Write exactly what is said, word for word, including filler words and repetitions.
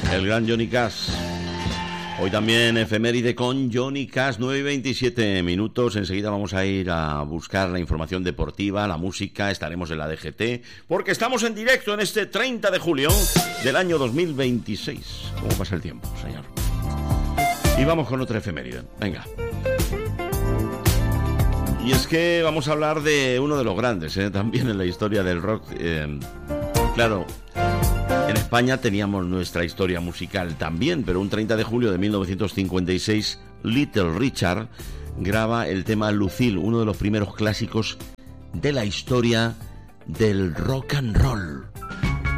El gran Johnny Cash. Hoy también efeméride con Johnny Cash, nueve y veintisiete minutos. Enseguida vamos a ir a buscar la información deportiva, la música, estaremos en la D G T, porque estamos en directo en este treinta de julio del año dos mil veintiséis. ¿Cómo pasa el tiempo, señor? Y vamos con otra efeméride. Venga. Y es que vamos a hablar de uno de los grandes, ¿eh? También en la historia del rock. Eh, claro, en España teníamos nuestra historia musical también, pero un treinta de julio de mil novecientos cincuenta y seis, Little Richard graba el tema Lucille, uno de los primeros clásicos de la historia del rock and roll.